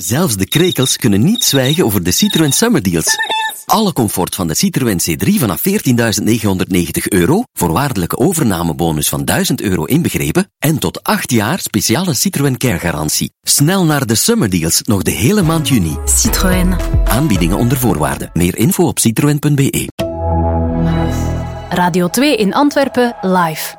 Zelfs de krekels kunnen niet zwijgen over de Citroën Summer Deals. Alle comfort van de Citroën C3 vanaf €14.990, voorwaardelijke overnamebonus van €1.000 inbegrepen en tot 8 jaar speciale Citroën Care-garantie. Snel naar de Summer Deals, nog de hele maand juni. Citroën. Aanbiedingen onder voorwaarden. Meer info op citroen.be. Radio 2 in Antwerpen, live.